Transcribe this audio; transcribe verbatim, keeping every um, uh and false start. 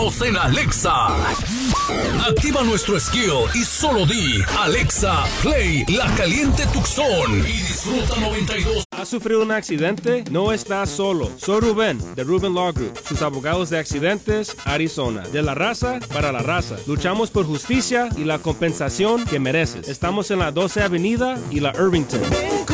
En Alexa. Activa nuestro skill y solo di Alexa, play La Caliente Tucson y disfruta noventa y dos. ¿Has sufrido un accidente? No estás solo. Soy Rubén, de Rubén Law Group, sus abogados de accidentes, Arizona. De la raza para la raza. Luchamos por justicia y la compensación que mereces. Estamos en la doce Avenida y la Irvington.